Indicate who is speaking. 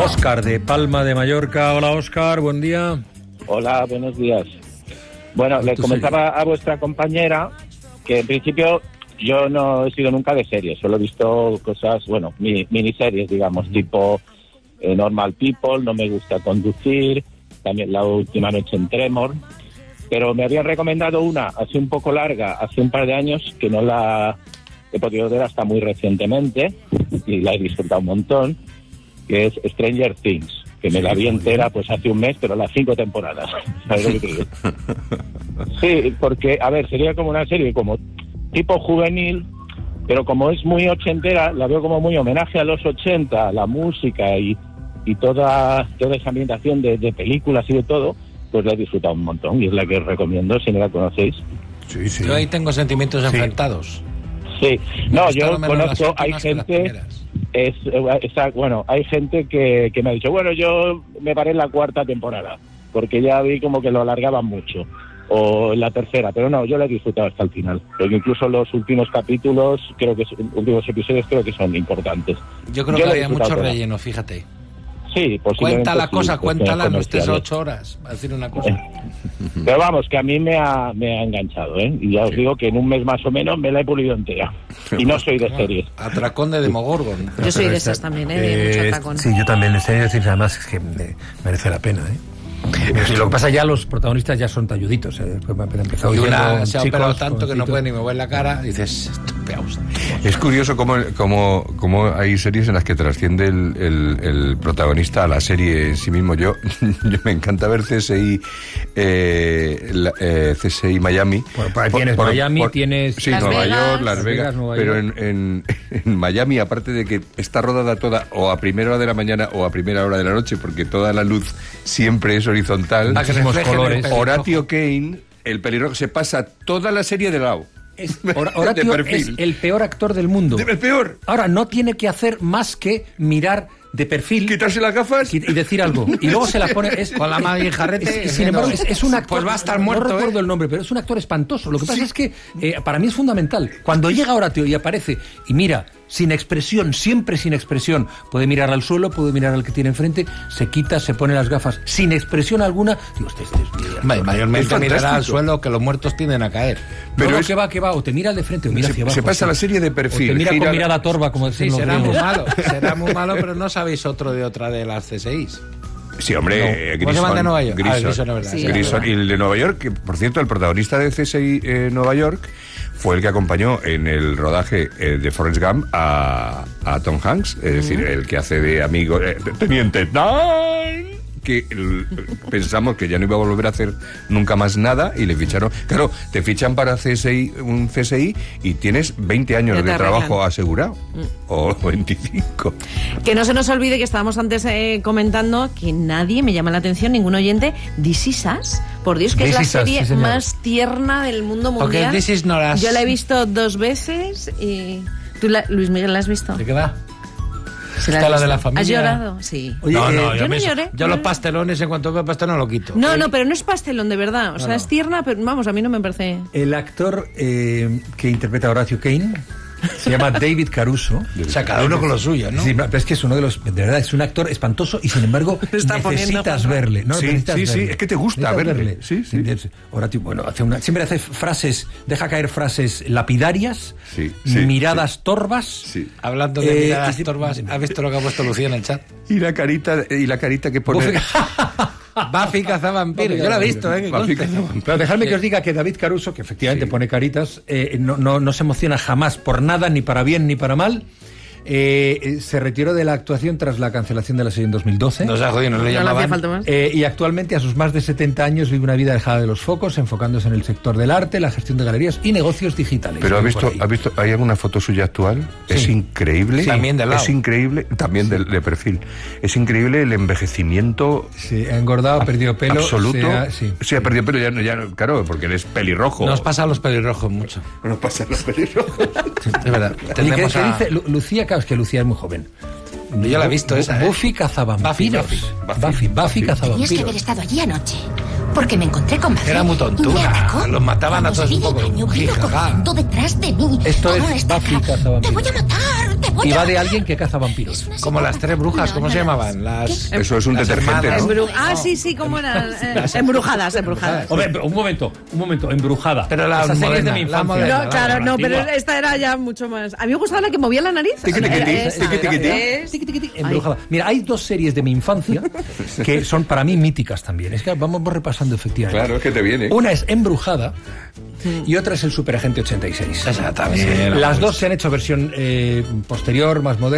Speaker 1: Óscar de Palma de Mallorca. Hola, Óscar, buen día.
Speaker 2: Hola, buenos días. Bueno, le comentaba a vuestra compañera que en principio yo no he sido nunca de series, solo he visto cosas, bueno, miniseries, digamos, tipo Normal People, No me gusta conducir, también La última noche en Tremor, pero me habían recomendado una así un poco larga, hace un par de años, que no la he podido ver hasta muy recientemente, y la he disfrutado un montón, que es Stranger Things, que me la vi entera pues hace un mes, pero las 5 temporadas. ¿Sabes lo que te digo? Sí, porque, a ver, sería como una serie como tipo juvenil, pero como es muy ochentera, la veo como muy homenaje a los 80, la música y toda esa ambientación de películas y de todo, pues la he disfrutado un montón y es la que os recomiendo si no la conocéis.
Speaker 3: Sí, sí.
Speaker 4: Yo ahí tengo sentimientos enfrentados.
Speaker 2: Sí, no, yo conozco, hay gente... hay gente que me ha dicho, bueno, yo me paré en la 4ª temporada, porque ya vi como que lo alargaban mucho, o en la 3ª, pero no, yo la he disfrutado hasta el final, porque incluso los últimos capítulos, últimos episodios creo que son importantes.
Speaker 4: Yo creo que había mucho relleno, fíjate.
Speaker 2: Sí,
Speaker 4: cuenta la cosa,
Speaker 2: sí,
Speaker 4: cuéntala, no estés 8 horas a decir una cosa.
Speaker 2: Pero vamos, que a mí me ha enganchado, ¿eh? Y ya os digo que en un mes más o menos me la he pulido entera. Y no soy de series.
Speaker 4: Atracón de Demogorgon.
Speaker 5: Yo soy de esas también, de mucho atracón.
Speaker 1: Sí, yo también, en serio, además es que merece la pena, ¿eh? Y lo que pasa, ya los protagonistas ya son talluditos, después me ha empezado
Speaker 4: y una se ha operado tanto que no puede ni mover la cara, dices, estupeados.
Speaker 3: Es curioso cómo hay series en las que trasciende el protagonista a la serie en sí mismo. Yo me encanta ver CSI Miami.
Speaker 1: Bueno, ahí tienes Miami, tienes
Speaker 3: sí, Nueva York, Las Vegas, pero en Miami, aparte de que está rodada toda o a primera hora de la mañana o a primera hora de la noche, porque toda la luz siempre es horizontal.
Speaker 1: Colores.
Speaker 3: Horatio Kane, el pelirrojo, se pasa toda la serie de lado.
Speaker 1: Horatio es el peor actor del mundo.
Speaker 3: El peor.
Speaker 1: Ahora, no tiene que hacer más que mirar de perfil,
Speaker 3: quitarse las gafas
Speaker 1: y decir algo, y luego se la pone
Speaker 4: con la mano y el jarrete.
Speaker 1: Sin embargo, es un actor,
Speaker 4: pues va a estar muerto,
Speaker 1: no recuerdo el nombre, pero es un actor espantoso. Lo que pasa es que para mí es fundamental. Cuando llega Horatio y aparece y mira sin expresión, siempre sin expresión, puede mirar al suelo, puede mirar al que tiene enfrente, se quita, se pone las gafas sin expresión alguna. Digo,
Speaker 4: mayormente mirará al suelo, que los muertos tienden a caer.
Speaker 1: Pero no, que va, o te mira de frente o mira hacia abajo.
Speaker 3: Se pasa la serie de perfil.
Speaker 1: O te mira con mirada torva, como decían los
Speaker 4: griegos. Será muy malo, pero no sabéis otro de otra de las CSIs.
Speaker 3: Sí, hombre,
Speaker 4: no. ¿Cómo se llama de Nueva York?
Speaker 3: Grison. Y el de Nueva York, que por cierto, el protagonista de CSI Nueva York fue el que acompañó en el rodaje de Forrest Gump a Tom Hanks, es decir, el que hace de amigo Teniente Dan, que pensamos que ya no iba a volver a hacer nunca más nada y le ficharon. Claro, te fichan para un CSI y tienes 20 años de trabajo asegurado, o 25.
Speaker 5: Que no se nos olvide que estábamos antes comentando que nadie, me llama la atención, ningún oyente, This Is Us, por Dios, que es la serie más tierna del mundo mundial. Yo la he visto 2 veces y... ¿Tú, Luis Miguel, la has visto?
Speaker 4: ¿De qué va?
Speaker 5: ¿Está
Speaker 4: la de la familia?
Speaker 5: ¿Has llorado? Sí.
Speaker 4: Oye,
Speaker 5: yo no lloré.
Speaker 4: Yo los pastelones, en cuanto veo pastel, no lo quito.
Speaker 5: No, pero no es pastelón, de verdad. O sea, es tierna, pero vamos, a mí no me parece...
Speaker 1: El actor que interpreta a Horatio Kane se llama David Caruso.
Speaker 4: O sea, cada uno con lo suyo, ¿no?
Speaker 1: Sí, pero es que es uno de los... De verdad, es un actor espantoso y sin embargo necesitas verle. ¿No?
Speaker 3: Sí, es que te gusta verle. Sí.
Speaker 1: Horatio, bueno, siempre hace frases, deja caer frases lapidarias, miradas torvas.
Speaker 3: Sí.
Speaker 4: Hablando de miradas torvas, ¿has visto lo que ha puesto Lucía en el chat?
Speaker 3: Y la carita que pone...
Speaker 4: Buffy cazavampiros. Yo la he visto,
Speaker 1: Pero dejadme que os diga que David Caruso, que efectivamente pone caritas, no se emociona jamás por nada, ni para bien ni para mal. Se retiró de la actuación tras la cancelación de la serie en 2012.
Speaker 4: No se ha jodido, no le llamaban.
Speaker 1: Y actualmente, a sus más de 70 años, vive una vida alejada de los focos, enfocándose en el sector del arte, la gestión de galerías y negocios digitales.
Speaker 3: Pero ¿has visto? ¿Hay alguna foto suya actual? Sí. Es increíble.
Speaker 4: También de lado.
Speaker 3: Es increíble, también de perfil. Es increíble el envejecimiento.
Speaker 1: Sí, ha engordado, ha perdido pelo.
Speaker 3: Absoluto. Sí, ha perdido pelo, ya, claro, porque eres pelirrojo.
Speaker 4: Nos pasa a los pelirrojos mucho.
Speaker 3: Nos pasa a los pelirrojos.
Speaker 4: Es verdad.
Speaker 1: ¿Qué dice Lucía? Claro, es que Lucía es muy joven.
Speaker 4: Yo ya la he visto esa,
Speaker 1: Buffy cazavampiros. Buffy cazavampiros.
Speaker 6: Tenías que haber estado allí anoche, porque me encontré con Buffy.
Speaker 4: Era muy tontuna. Los mataban a todos un poco.
Speaker 6: Corriendo detrás de mí.
Speaker 1: Esto es Buffy cazavampiros.
Speaker 6: Te voy a matar.
Speaker 1: Y va de alguien que caza vampiros.
Speaker 4: Como las 3 brujas, ¿cómo se llamaban?
Speaker 3: Eso es un detergente, ¿no?
Speaker 5: Sí, ¿cómo eran? Embrujadas.
Speaker 1: Hombre, un momento, Embrujada.
Speaker 4: Pero la
Speaker 1: Esas series de mi
Speaker 4: moderna,
Speaker 1: infancia.
Speaker 5: No, claro, no, pero esta era ya mucho más. A mí me gustaba la que movía la nariz.
Speaker 1: Embrujada. Mira, hay 2 series de mi infancia que son para mí míticas también. Es que vamos repasando efectivamente.
Speaker 3: Claro, es que te viene.
Speaker 1: Una es Embrujada y otra es el Superagente 86.
Speaker 4: Esa también.
Speaker 1: Las dos se han hecho versión posterior, más moderna.